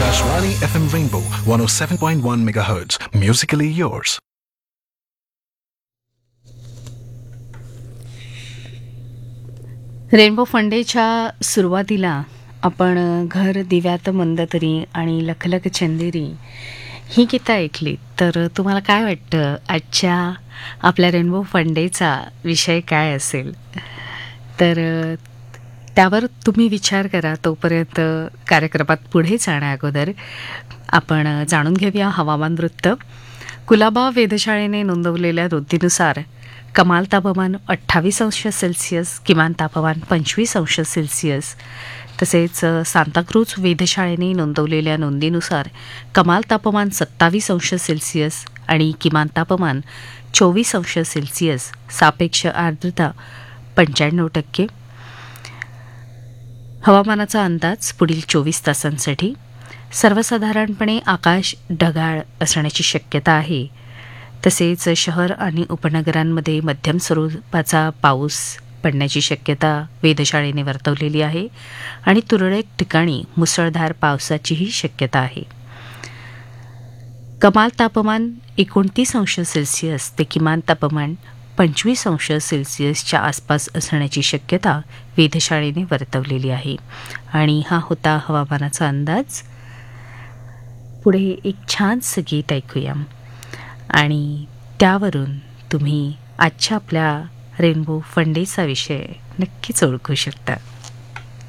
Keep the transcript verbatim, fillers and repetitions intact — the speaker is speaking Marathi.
Akashvani F M Rainbow one oh seven point one megahertz. Musically yours. Rainbow फंडेच्या सुरुवातीला आपण घर दिव्यात मंद तरी आणि लखलख चंदेरी ही गीतं ऐकली, तर तुम्हाला काय वाटतं आजच्या आपल्या रेनबो फंडेचा विषय काय असेल? तर त्यावर तुम्ही विचार करा. तोपर्यंत कार्यक्रमात पुढे जाण्या अगोदर आपण जाणून घेऊया हवामान वृत्त. कुलाबा वेधशाळेने नोंदवलेल्या वृत्तीनुसार कमाल तापमान अठ्ठावीस अंश सेल्सिअस, किमान तापमान पंचवीस अंश सेल्सिअस. तसेच सांताक्रूज वेधशाळेने नोंदवलेल्या नोंदीनुसार कमाल तापमान सत्तावीस अंश सेल्सिअस आणि किमान तापमान चोवीस अंश सेल्सिअस. सापेक्ष आर्द्रता पंच्याण्णव टक्के. हवामानाचा अंदाज पुढील चोवीस तासांसाठी. सर्वसाधारणपणे आकाश ढगाळ असण्याची शक्यता आहे. तसेच शहर आणि उपनगरांमध्ये मध्यम स्वरूपाचा पाऊस पडण्याची शक्यता वेधशाळेने वर्तवलेली आहे आणि तुरळक ठिकाणी मुसळधार पावसाचीही शक्यता आहे. कमाल तापमान एकोणतीस अंश सेल्सिअस ते किमान तापमान पंचवीस अंश सेल्सिअसच्या आसपास असण्याची शक्यता वेधशाळेने वर्तवलेली आहे. आणि हा होता हवामानाचा अंदाज. पुढे एक छानसं गीत ऐकूया आणि त्यावरून तुम्ही आजच्या आपल्या रेनबो फंडेचा विषय नक्कीच ओळखू शकता.